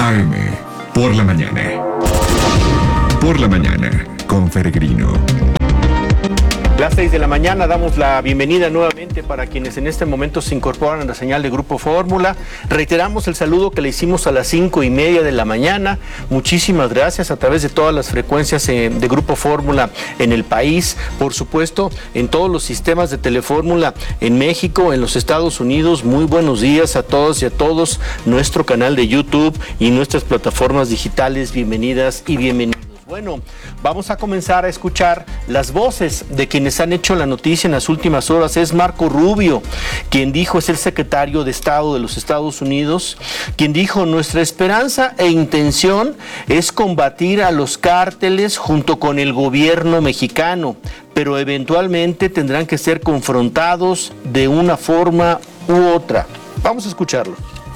AM, por la mañana. Por la mañana, con Peregrino. Las 6 de la mañana damos la bienvenida nuevamente para quienes en este momento se incorporan a la señal de Grupo Fórmula. Reiteramos el saludo que le hicimos a las 5:30 de la mañana. Muchísimas gracias a través de todas las frecuencias de Grupo Fórmula en el país. Por supuesto, en todos los sistemas de Telefórmula en México, en los Estados Unidos. Muy buenos días a todos y a todos. Nuestro canal de YouTube y nuestras plataformas digitales. Bienvenidas y bienvenidos. Bueno, vamos a comenzar a escuchar las voces de quienes han hecho la noticia en las últimas horas. Es Marco Rubio, quien dijo, es el secretario de Estado de los Estados Unidos, quien dijo: nuestra esperanza e intención es combatir a los cárteles junto con el gobierno mexicano, pero eventualmente tendrán que ser confrontados de una forma u otra. Vamos a escucharlo.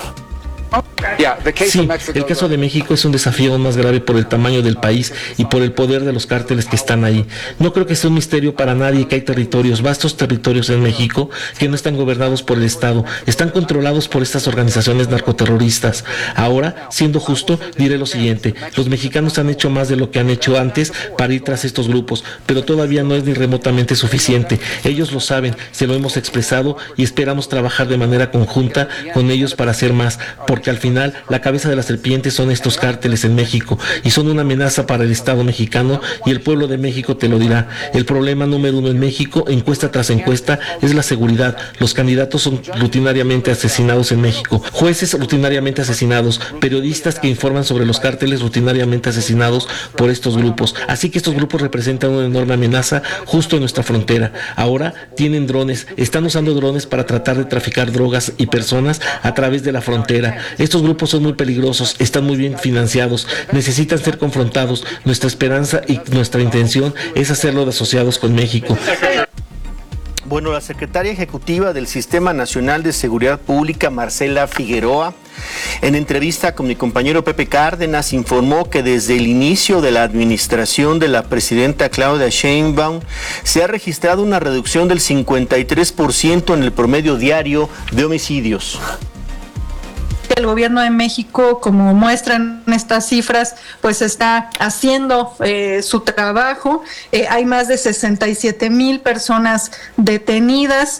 Sí, el caso de México es un desafío más grave por el tamaño del país y por el poder de los cárteles que están ahí. No creo que sea un misterio para nadie que hay territorios, vastos territorios en México, que no están gobernados por el Estado, están controlados por estas organizaciones narcoterroristas. Ahora, siendo justo, diré lo siguiente: los mexicanos han hecho más de lo que han hecho antes para ir tras estos grupos, pero todavía no es ni remotamente suficiente. Ellos lo saben, se lo hemos expresado y esperamos trabajar de manera conjunta con ellos para hacer más, porque al final la cabeza de la serpiente son estos cárteles en México y son una amenaza para el Estado mexicano, y el pueblo de México te lo dirá. El problema número uno en México, encuesta tras encuesta, es la seguridad. Los candidatos son rutinariamente asesinados en México, jueces rutinariamente asesinados, periodistas que informan sobre los cárteles rutinariamente asesinados por estos grupos. Así que estos grupos representan una enorme amenaza justo en nuestra frontera. Ahora tienen drones, están usando drones para tratar de traficar drogas y personas a través de la frontera. Estos grupos son muy peligrosos, están muy bien financiados, necesitan ser confrontados. Nuestra esperanza y nuestra intención es hacerlo de asociados con México. Bueno, la secretaria ejecutiva del Sistema Nacional de Seguridad Pública, Marcela Figueroa, en entrevista con mi compañero Pepe Cárdenas, informó que desde el inicio de la administración de la presidenta Claudia Sheinbaum se ha registrado una reducción del 53% en el promedio diario de homicidios. El gobierno de México, como muestran estas cifras, pues está haciendo su trabajo. Hay más de 67,000 personas detenidas.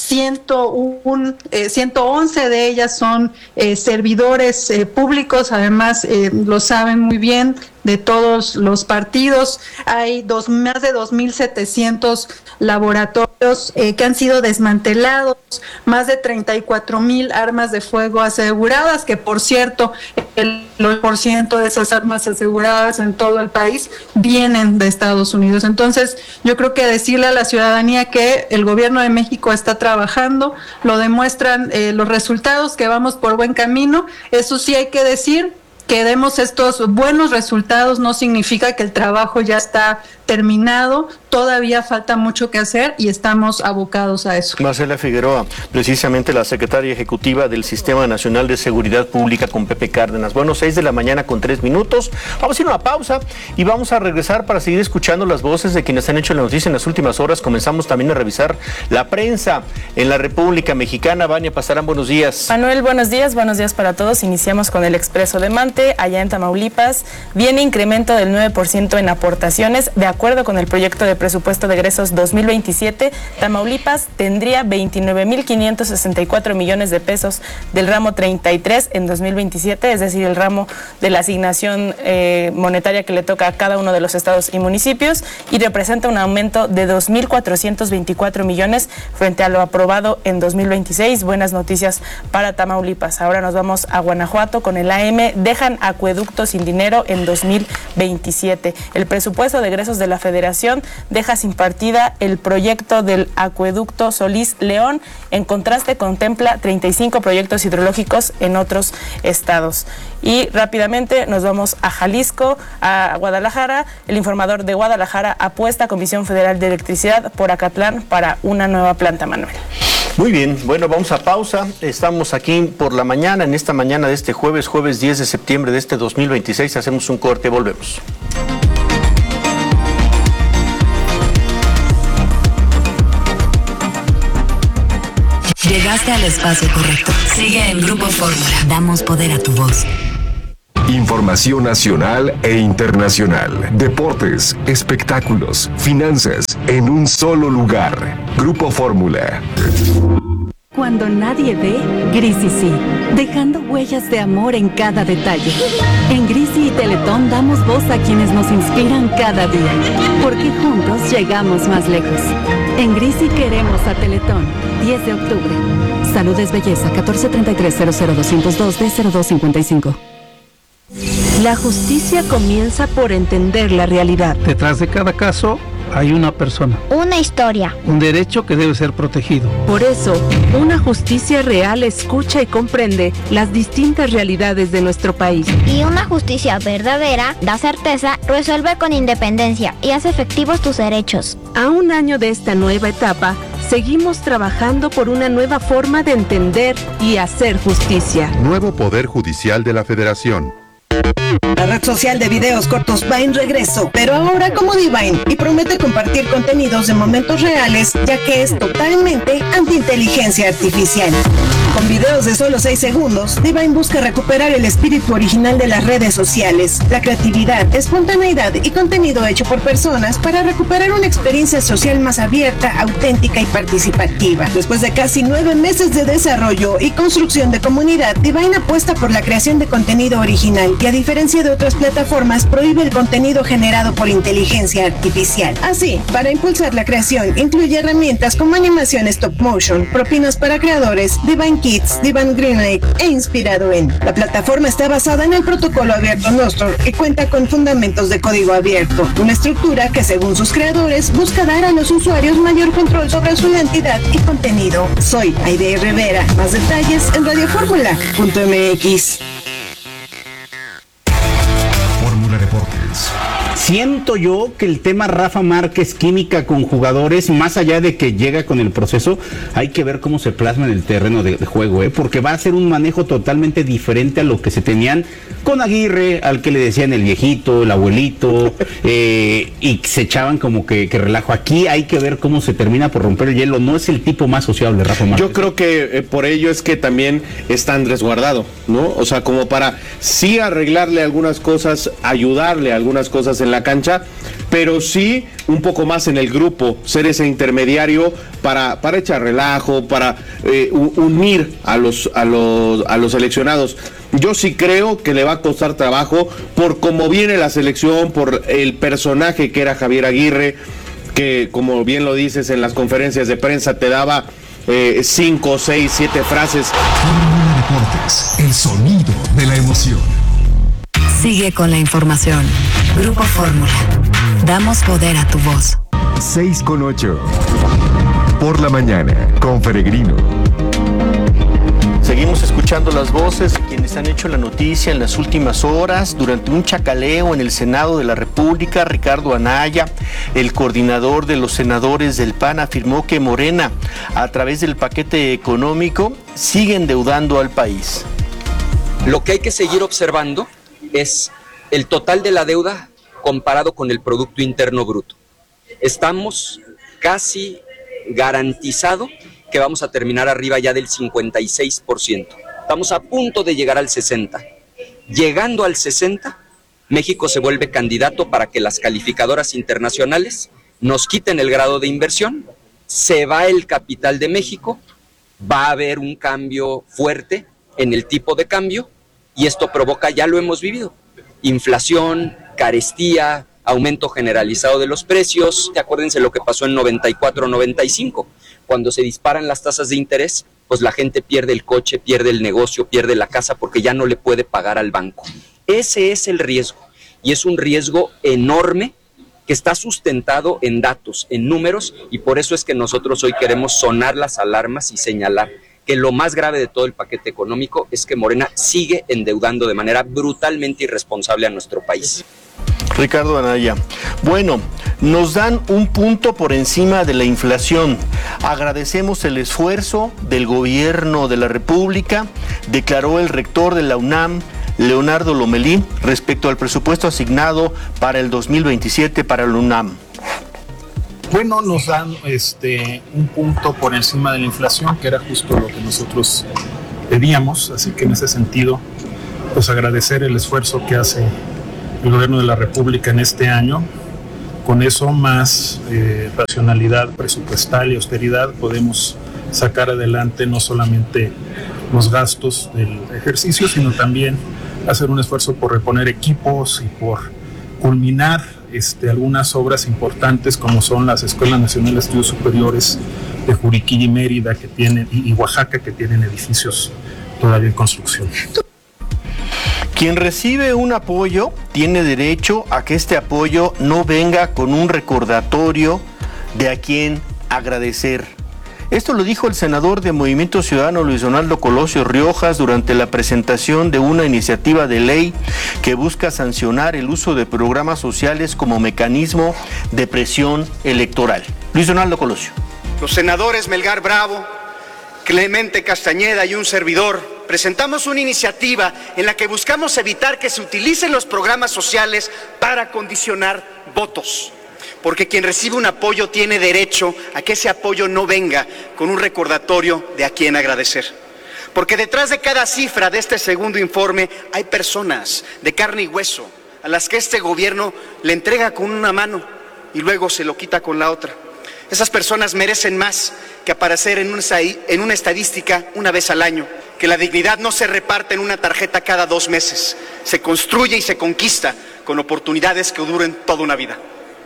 111 de ellas son servidores públicos, además lo saben muy bien, de todos los partidos. Hay más de 2,700 laboratorios que han sido desmantelados, más de 34,000 armas de fuego aseguradas, que por cierto, el 9% de esas armas aseguradas en todo el país vienen de Estados Unidos. Entonces, yo creo que decirle a la ciudadanía que el gobierno de México está trabajando, lo demuestran los resultados, que vamos por buen camino. Eso sí hay que decir, que demos estos buenos resultados no significa que el trabajo ya está terminado, todavía falta mucho que hacer y estamos abocados a eso. Marcela Figueroa, precisamente la secretaria ejecutiva del Sistema Nacional de Seguridad Pública, con Pepe Cárdenas. Bueno, 6 de la mañana con 3 minutos. Vamos a ir a una pausa y vamos a regresar para seguir escuchando las voces de quienes han hecho la noticia en las últimas horas. Comenzamos también a revisar la prensa en la República Mexicana. Vania Pasarán, buenos días. Manuel, buenos días para todos. Iniciamos con el Expreso de Mante, allá en Tamaulipas. Viene incremento del 9% en aportaciones. De acuerdo con el proyecto de presupuesto de egresos 2027, Tamaulipas tendría 29,564 millones de pesos del ramo 33 en 2027, es decir, el ramo de la asignación monetaria que le toca a cada uno de los estados y municipios, y representa un aumento de 2,424 millones frente a lo aprobado en 2026. Buenas noticias para Tamaulipas. Ahora nos vamos a Guanajuato con el AM. Dejan acueducto sin dinero en 2027. El presupuesto de egresos de la Federación deja sin partida el proyecto del acueducto Solís León. En contraste, contempla 35 proyectos hidrológicos en otros estados. Y rápidamente nos vamos a Jalisco, a Guadalajara. El informador de Guadalajara apuesta a Comisión Federal de Electricidad por Acatlán para una nueva planta, Manuel. Muy bien, bueno, vamos a pausa. Estamos aquí por la mañana, en esta mañana de este jueves 10 de septiembre de este 2026. Hacemos un corte, volvemos. Llegaste al espacio correcto. Sigue en Grupo Fórmula. Damos poder a tu voz. Información nacional e internacional. Deportes, espectáculos, finanzas, en un solo lugar. Grupo Fórmula. Cuando nadie ve, Grisi sí, dejando huellas de amor en cada detalle. En Grisi y Teletón damos voz a quienes nos inspiran cada día, porque juntos llegamos más lejos. En Grisi queremos a Teletón, 10 de octubre. Salud es belleza, 1433-00202-D0255. La justicia comienza por entender la realidad. Detrás de cada caso hay una persona, una historia, un derecho que debe ser protegido. Por eso, una justicia real escucha y comprende las distintas realidades de nuestro país. y una justicia verdadera da certeza, resuelve con independencia y hace efectivos tus derechos. A un año de esta nueva etapa, seguimos trabajando por una nueva forma de entender y hacer justicia. Nuevo Poder Judicial de la Federación. La red social de videos cortos Vine regresó, pero ahora como Divine, y promete compartir contenidos de momentos reales, ya que es totalmente anti-inteligencia artificial. Con videos de solo 6 segundos, Divine busca recuperar el espíritu original de las redes sociales, la creatividad, espontaneidad y contenido hecho por personas para recuperar una experiencia social más abierta, auténtica y participativa. Después de casi 9 meses de desarrollo y construcción de comunidad, Divine apuesta por la creación de contenido original y, a diferencia de otras plataformas, prohíbe el contenido generado por inteligencia artificial. Así, para impulsar la creación, incluye herramientas como animación stop motion, propinas para creadores, Divine Kids, Divine Greenlight e inspirado en. La plataforma está basada en el protocolo abierto Nostr y cuenta con fundamentos de código abierto, una estructura que, según sus creadores, busca dar a los usuarios mayor control sobre su identidad y contenido. Soy Aide Rivera. Más detalles en radioformula.mx. Fórmula Deportes. Siento yo que el tema Rafa Márquez, química con jugadores, más allá de que llega con el proceso, hay que ver cómo se plasma en el terreno de juego, porque va a ser un manejo totalmente diferente a lo que se tenían con Aguirre, al que le decían el viejito, el abuelito, y se echaban como que relajo. Aquí hay que ver cómo se termina por romper el hielo. No es el tipo más sociable, Rafa Márquez. Yo creo que por ello es que también está Andrés Guardado, ¿no? O sea, como para sí arreglarle algunas cosas, ayudarle a algunas cosas en la cancha, pero sí un poco más en el grupo, ser ese intermediario para echar relajo, para unir a los seleccionados. Yo sí creo que le va a costar trabajo por cómo viene la selección, por el personaje que era Javier Aguirre, que, como bien lo dices en las conferencias de prensa, te daba 5, 6, 7 frases. Fórmula Deportes, el sonido de la emoción. Sigue con la información. Grupo Fórmula. Damos poder a tu voz. 6:08. Por la mañana, con Peregrino. Seguimos escuchando las voces de quienes han hecho la noticia en las últimas horas. Durante un chacaleo en el Senado de la República, Ricardo Anaya, el coordinador de los senadores del PAN, afirmó que Morena, a través del paquete económico, sigue endeudando al país. Lo que hay que seguir observando es el total de la deuda comparado con el Producto Interno Bruto. Estamos casi garantizado que vamos a terminar arriba ya del 56%. Estamos a punto de llegar al 60%. Llegando al 60%, México se vuelve candidato para que las calificadoras internacionales nos quiten el grado de inversión, se va el capital de México, va a haber un cambio fuerte en el tipo de cambio y esto provoca, ya lo hemos vivido, inflación, carestía, aumento generalizado de los precios. Acuérdense lo que pasó en 94-95, cuando se disparan las tasas de interés, pues la gente pierde el coche, pierde el negocio, pierde la casa porque ya no le puede pagar al banco. Ese es el riesgo y es un riesgo enorme que está sustentado en datos, en números, y por eso es que nosotros hoy queremos sonar las alarmas y señalar que lo más grave de todo el paquete económico es que Morena sigue endeudando de manera brutalmente irresponsable a nuestro país. Ricardo Anaya, bueno, nos dan un punto por encima de la inflación. Agradecemos el esfuerzo del gobierno de la República, declaró el rector de la UNAM, Leonardo Lomelí, respecto al presupuesto asignado para el 2027 para la UNAM. Bueno, nos dan un punto por encima de la inflación, que era justo lo que nosotros pedíamos, así que en ese sentido pues agradecer el esfuerzo que hace el gobierno de la República en este año. Con eso, más racionalidad presupuestal y austeridad, podemos sacar adelante no solamente los gastos del ejercicio, sino también hacer un esfuerzo por reponer equipos y por culminar algunas obras importantes, como son las Escuelas Nacionales de Estudios Superiores de Juriquilla y Mérida y Oaxaca, que tienen edificios todavía en construcción. Quien recibe un apoyo tiene derecho a que este apoyo no venga con un recordatorio de a quién agradecer. Esto lo dijo el senador de Movimiento Ciudadano Luis Donaldo Colosio Riojas durante la presentación de una iniciativa de ley que busca sancionar el uso de programas sociales como mecanismo de presión electoral. Luis Donaldo Colosio. Los senadores Melgar Bravo, Clemente Castañeda y un servidor presentamos una iniciativa en la que buscamos evitar que se utilicen los programas sociales para condicionar votos. Porque quien recibe un apoyo tiene derecho a que ese apoyo no venga con un recordatorio de a quién agradecer. Porque detrás de cada cifra de este segundo informe hay personas de carne y hueso a las que este gobierno le entrega con una mano y luego se lo quita con la otra. Esas personas merecen más que aparecer en una estadística una vez al año. Que la dignidad no se reparte en una tarjeta cada 2 meses. Se construye y se conquista con oportunidades que duren toda una vida.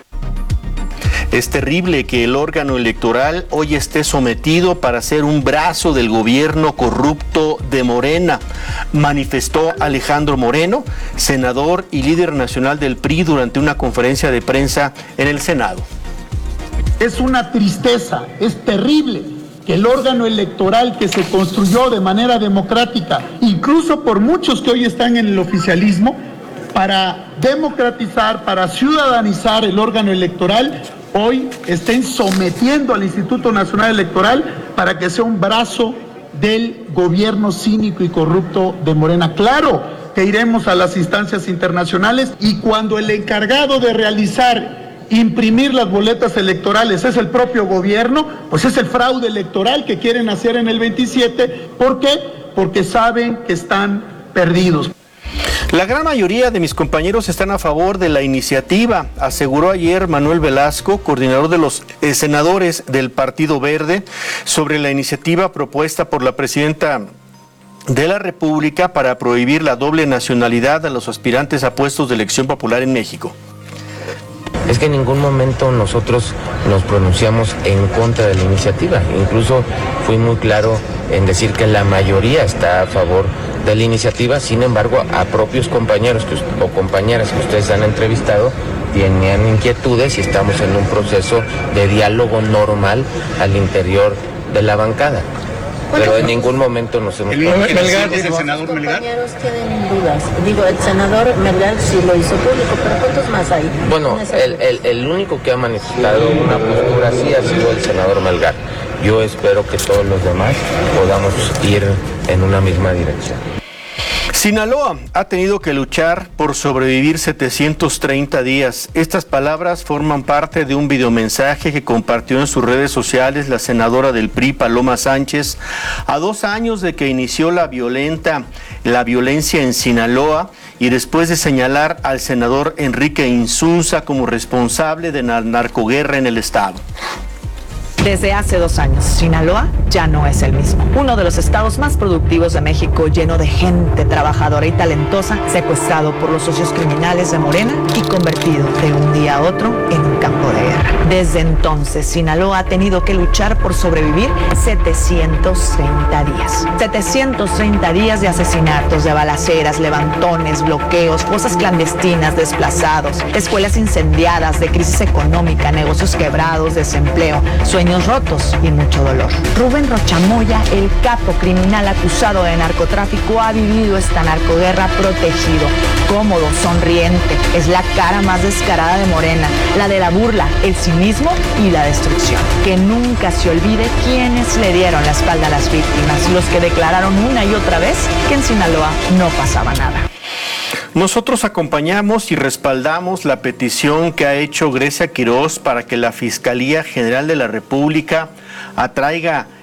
Es terrible que el órgano electoral hoy esté sometido para ser un brazo del gobierno corrupto de Morena, manifestó Alejandro Moreno, senador y líder nacional del PRI, durante una conferencia de prensa en el Senado. Es una tristeza, es terrible que el órgano electoral que se construyó de manera democrática, incluso por muchos que hoy están en el oficialismo, para democratizar, para ciudadanizar el órgano electoral, hoy estén sometiendo al Instituto Nacional Electoral para que sea un brazo del gobierno cínico y corrupto de Morena. Claro que iremos a las instancias internacionales y cuando el encargado de imprimir las boletas electorales es el propio gobierno, pues es el fraude electoral que quieren hacer en el 27. ¿Por qué? Porque saben que están perdidos. La gran mayoría de mis compañeros están a favor de la iniciativa, aseguró ayer Manuel Velasco, coordinador de los senadores del Partido Verde, sobre la iniciativa propuesta por la presidenta de la República para prohibir la doble nacionalidad a los aspirantes a puestos de elección popular en México. Es que en ningún momento nosotros nos pronunciamos en contra de la iniciativa. Incluso fui muy claro en decir que la mayoría está a favor de la iniciativa. Sin embargo, a propios compañeros o compañeras que ustedes han entrevistado tenían inquietudes y estamos en un proceso de diálogo normal al interior de la bancada. Pero en ningún momento nos hemos... ¿Melgar es el senador Melgar? Compañeros tienen dudas. Digo, el senador Melgar sí lo hizo público, pero ¿cuántos más hay? Bueno, el único que ha manifestado una postura así ha sido el senador Melgar. Yo espero que todos los demás podamos ir en una misma dirección. Sinaloa ha tenido que luchar por sobrevivir 730 días. Estas palabras forman parte de un videomensaje que compartió en sus redes sociales la senadora del PRI, Paloma Sánchez, a 2 años de que inició la violencia en Sinaloa y después de señalar al senador Enrique Insunza como responsable de la narcoguerra en el estado. Desde hace 2 años, Sinaloa ya no es el mismo. Uno de los estados más productivos de México, lleno de gente trabajadora y talentosa, secuestrado por los socios criminales de Morena y convertido de un día a otro en un campo de guerra. Desde entonces, Sinaloa ha tenido que luchar por sobrevivir 730 días. 730 días de asesinatos, de balaceras, levantones, bloqueos, fosas clandestinas, desplazados, escuelas incendiadas, de crisis económica, negocios quebrados, desempleo, sueños rotos y mucho dolor. Rubén Rochamoya, el capo criminal acusado de narcotráfico, ha vivido esta narcoguerra protegido, cómodo, sonriente. Es la cara más descarada de Morena, la de la burla, el cinismo y la destrucción. Que nunca se olvide quiénes le dieron la espalda a las víctimas, los que declararon una y otra vez que en Sinaloa no pasaba nada. Nosotros acompañamos y respaldamos la petición que ha hecho Grecia Quirós para que la Fiscalía General de la República atraiga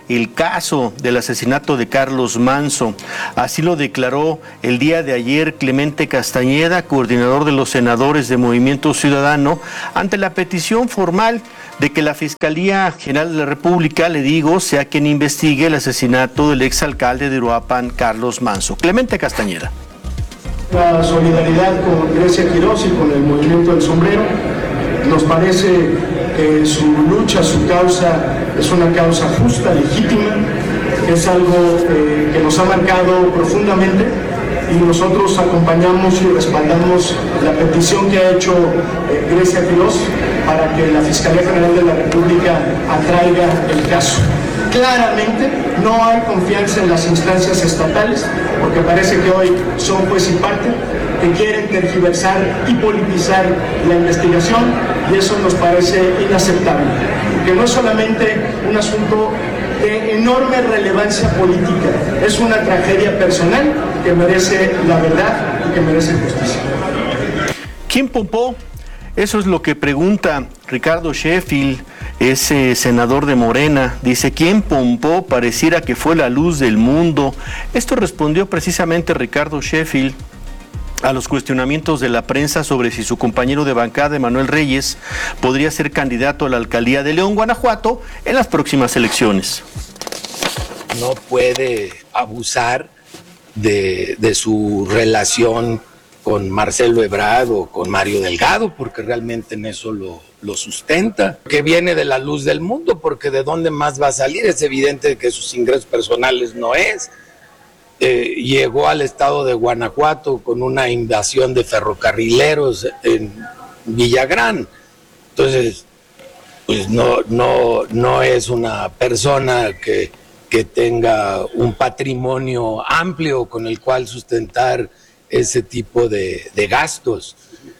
el caso del asesinato de Carlos Manso. Así lo declaró el día de ayer Clemente Castañeda, coordinador de los senadores de Movimiento Ciudadano, ante la petición formal de que la Fiscalía General de la República, sea quien investigue el asesinato del exalcalde de Uruapan, Carlos Manso. Clemente Castañeda. La solidaridad con Grecia Quirós y con el Movimiento del Sombrero. Nos parece que su lucha, su causa, es una causa justa, legítima, es algo que nos ha marcado profundamente, y nosotros acompañamos y respaldamos la petición que ha hecho Grecia Quirós para que la Fiscalía General de la República atraiga el caso. Claramente no hay confianza en las instancias estatales, porque parece que hoy son juez y parte, que quieren tergiversar y politizar la investigación, y eso nos parece inaceptable, porque no es solamente un asunto de enorme relevancia política, es una tragedia personal que merece la verdad y que merece justicia. ¿Quién pompó? Eso es lo que pregunta Ricardo Sheffield, ese senador de Morena. Dice, ¿quién pompó? Pareciera que fue la luz del mundo. Esto respondió precisamente Ricardo Sheffield a los cuestionamientos de la prensa sobre si su compañero de bancada, Emanuel Reyes, podría ser candidato a la alcaldía de León, Guanajuato, en las próximas elecciones. No puede abusar de su relación con Marcelo Ebrard o con Mario Delgado, porque realmente en eso lo sustenta. Que viene de la luz del mundo, porque de dónde más va a salir. Es evidente que sus ingresos personales no es. Llegó al estado de Guanajuato con una invasión de ferrocarrileros en Villagrán. Entonces, pues no es una persona que tenga un patrimonio amplio con el cual sustentar ese tipo de gastos.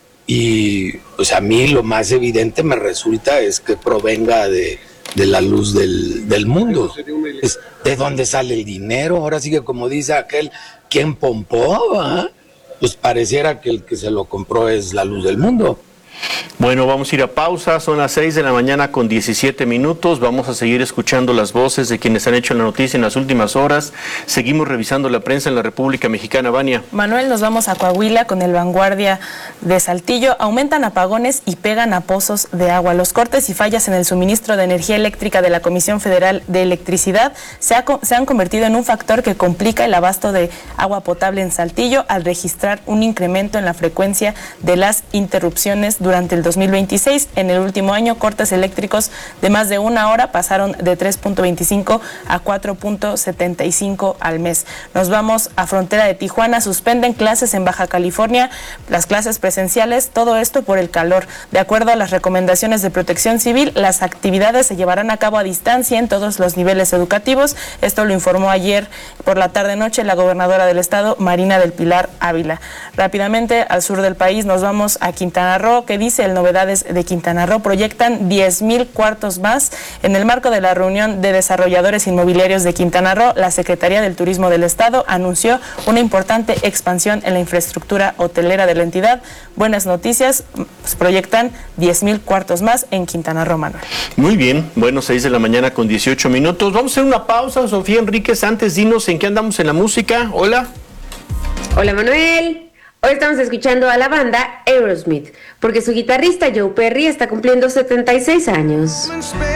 Y pues a mí lo más evidente me resulta es que provenga de la luz del mundo. ¿De dónde sale el dinero? Ahora sí que, como dice aquel, ¿quién pompó? Pues pareciera que el que se lo compró es la luz del mundo. Bueno, vamos a ir a pausa, son las 6 de la mañana con 17 minutos, vamos a seguir escuchando las voces de quienes han hecho la noticia en las últimas horas, seguimos revisando la prensa en la República Mexicana. Vania. Manuel, nos vamos a Coahuila con el Vanguardia de Saltillo. Aumentan apagones y pegan a pozos de agua. Los cortes y fallas en el suministro de energía eléctrica de la Comisión Federal de Electricidad se han convertido en un factor que complica el abasto de agua potable en Saltillo al registrar un incremento en la frecuencia de las interrupciones durante el 2026. En el último año, cortes eléctricos de más de una hora pasaron de 3.25 a 4.75 al mes. Nos vamos a frontera de Tijuana. Suspenden clases en Baja California, las clases presenciales, todo esto por el calor. De acuerdo a las recomendaciones de Protección Civil, las actividades se llevarán a cabo a distancia en todos los niveles educativos. Esto lo informó ayer por la tarde-noche la gobernadora del estado, Marina del Pilar Ávila. Rápidamente, al sur del país, nos vamos a Quintana Roo, que dice el Novedades de Quintana Roo proyectan 10,000 cuartos más. En el marco de la reunión de desarrolladores inmobiliarios de Quintana Roo, la Secretaría del Turismo del Estado anunció una importante expansión en la infraestructura hotelera de la entidad. Buenas noticias, pues proyectan 10,000 cuartos más en Quintana Roo, Manuel. Muy bien, bueno, 6 de la mañana con 18 minutos. Vamos a hacer una pausa, Sofía Enríquez. Antes, dinos en qué andamos en la música. Hola. Hola, Manuel. Hoy estamos escuchando a la banda Aerosmith, porque su guitarrista Joe Perry está cumpliendo 76 años.